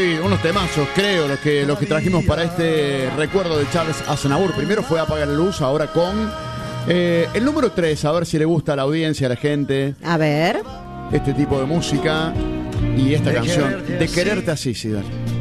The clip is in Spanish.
Sí, unos temazos, creo, los que trajimos para este recuerdo de Charles Aznavour. Primero fue Apagar la Luz, ahora con el número 3, a ver si le gusta a la audiencia, a la gente. A ver. Este tipo de música y esta canción, De Quererte Así, Sidar.